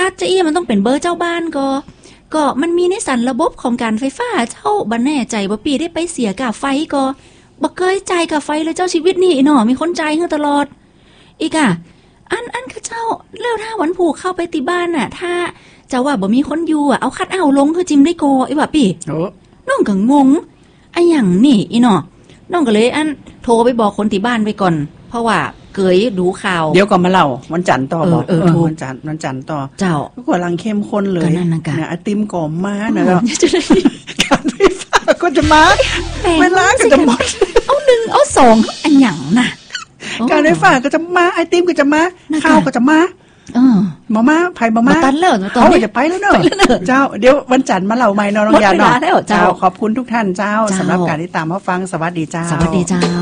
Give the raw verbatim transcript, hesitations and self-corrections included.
ดจะอี้มันต้องเป็นเบอร์เจ้าบ้านก็ก็มันมีในสันระบบของการไฟฟ้าเจ้าบ่แน่ใจบ่ปีได้ไปเสียกาไฟก็บ่เคยจ่ายกาไฟเลยเจ้าชีวิตนี่เนาะมีคนจ่ายให้ตลอดอีกอ่ะอันอันคือเจ้าแล้วถ้าวันผูกเข้าไปที่บ้านน่ะถ้าเจ้าว่าบ่มีคนอยู่อ่ะเอาคัดเอาลงคือจิ้มได้ก็อีว่าปีโอ้น้องก็งงไอ้หยังนี่อีเนาะน้องก็เลยอันโทรไปบอกคนที่บ้านไปก่อนเพราะว่าเกยดูข่าวเดี๋ยวก่อนมาเล่าวันจันทร์ต่อบอกเออวันจันทร์วันจันทร์ต่อเจ้าก็กำลังเข้มข้นเลยเนี่ยไอติมก่อมานะแล้วการไฟฟ้าก็จะมาเวลาก็จะหมดเอาหนึ่งเอาสองอันหยังน่ะการไฟฟ้าก็จะมาไอติมก็จะมาข้าวก็จะมาเออมาม่าไผ่มาม่าตันแล้วตอนนี้จะไปแล้วเนอะเจ้าเดี๋ยววันจันทร์มาเล่าใหม่เนาะน้องยาเนาะเจ้าขอบคุณทุกท่านเจ้าสำหรับการที่ตามมาฟังสวัสดีเจ้าสวัสดีเจ้า